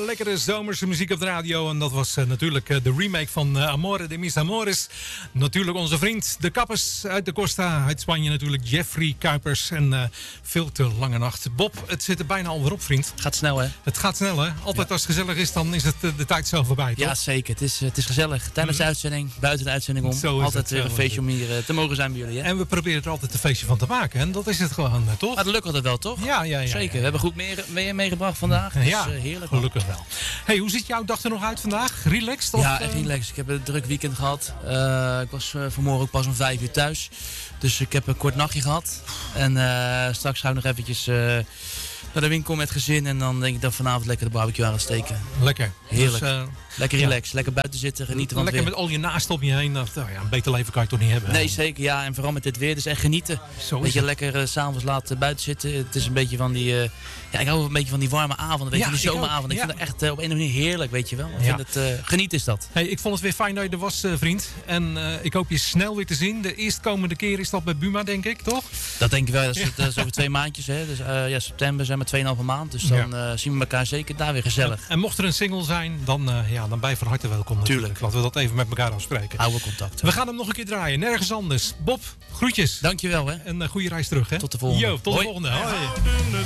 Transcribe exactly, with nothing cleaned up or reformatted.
lekkere zomerse muziek op de radio. En dat was uh, natuurlijk uh, de remake van uh, Amore de Mis Amores. Natuurlijk onze vriend De Kappers uit de Costa. Uit Spanje natuurlijk Jeffrey Kuipers. En uh, veel te lange nacht. Bob, het zit er bijna alweer op, vriend. Gaat snel, hè? Het gaat snel, hè? Altijd ja. als het gezellig is, dan is het uh, de tijd zo voorbij, toch? Ja, zeker. Het is, uh, het is gezellig. Tijdens mm-hmm. de uitzending, buiten de uitzending om. Altijd weer een feestje om hier uh, te mogen zijn bij jullie, hè? En we proberen er altijd een feestje van te maken. En dat is het gewoon, uh, toch? Maar dat lukt altijd wel, toch? Ja, ja, ja. Zeker. Ja, ja. We hebben goed mee, mee, meegebracht vandaag. Dus, ja, uh, heerlijk. Gelukkig wel. Hey, hoe ziet jouw dag er nog uit vandaag? Relaxed? Of, ja, echt relaxed. Ik heb een druk weekend gehad. Uh, ik was uh, vanmorgen ook pas om vijf uur thuis. Dus ik heb een kort nachtje gehad. En uh, straks ga ik nog eventjes uh, naar de winkel met gezin. En dan denk ik dat vanavond lekker de barbecue aan gaat steken. Lekker. Heerlijk. Dus, uh, lekker relaxed. Ja. Lekker buiten zitten, genieten van lekker het weer. Met al je naasten op je heen. Dat, oh ja, een beter leven kan je toch niet hebben? Nee, zeker. Ja, en vooral met dit weer. Dus echt genieten. Zo weet je, het. lekker uh, s'avonds laat uh, buiten zitten. Het is een beetje van die... Uh, ja, ik hou een beetje van die warme avonden. Weet je, ja, van die zomeravond. Ik, ik ja. vind het echt uh, op een of andere manier heerlijk, weet je wel. Ik ja. vind het, uh, geniet is dat. Hey, ik vond het weer fijn dat je er was, uh, vriend. En uh, ik hoop je snel weer te zien. De eerstkomende keer is dat bij Buma, denk ik, toch? Dat denk ik wel. Dat is, ja. dat is over twee maandjes. Hè. Dus, uh, ja, september zijn we tweeënhalve maand. Dus dan ja. uh, zien we elkaar zeker daar weer gezellig. En, en mocht er een single zijn, dan, uh, ja, dan ben je van harte welkom. Tuurlijk. Laten we dat even met elkaar afspreken. Houden we contact. We gaan hem nog een keer draaien. Nergens anders. Bob, groetjes. Dankjewel, hè. En uh, goede reis terug, hè. Tot de volgende. Yo, tot Hoi. de volgende. Hoi.